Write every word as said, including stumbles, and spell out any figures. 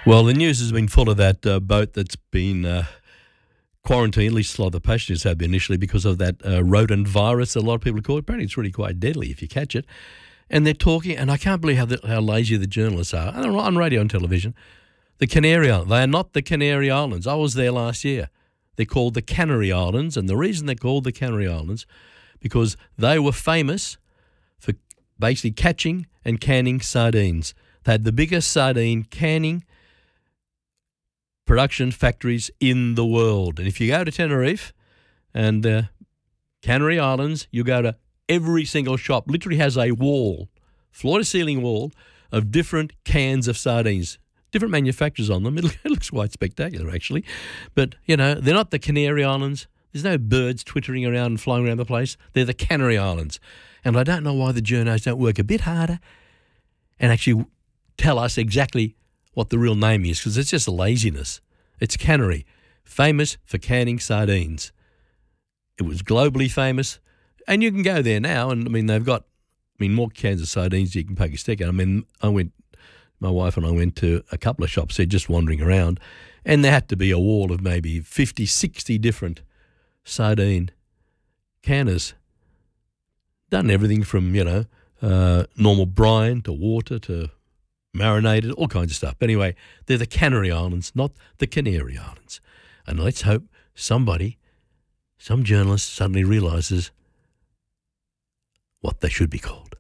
Well, the news has been full of that uh, boat that's been uh, quarantined, at least a lot of the passengers have been initially, because of that uh, rodent virus that a lot of people call it. Apparently it's really quite deadly if you catch it. And they're talking, and I can't believe how, the, how lazy the journalists are, and they're on radio and television. The Canary Islands, they are not the Canary Islands. I was there last year. They're called the Canary Islands, and the reason they're called the Canary Islands, because they were famous for basically catching and canning sardines. They had the biggest sardine canning production factories in the world. And if you go to Tenerife and uh, Canary Islands, you go to every single shop, literally has a wall, floor-to-ceiling wall, of different cans of sardines. Different manufacturers on them. It looks quite spectacular, actually. But, you know, they're not the Canary Islands. There's no birds twittering around and flying around the place. They're the Canary Islands. And I don't know why the journos don't work a bit harder and actually tell us exactly what the real name is, because it's just a laziness. It's Canary, famous for canning sardines. It was globally famous. And you can go there now, and, I mean, they've got, I mean, more cans of sardines you can poke a stick at. I mean, I went... My wife and I went to a couple of shops there just wandering around, and there had to be a wall of maybe fifty, sixty different sardine canners. Done everything from, you know, uh, normal brine to water to marinated, all kinds of stuff. But anyway, they're the Canary Islands, not the Canary Islands. And let's hope somebody, some journalist suddenly realises what they should be called.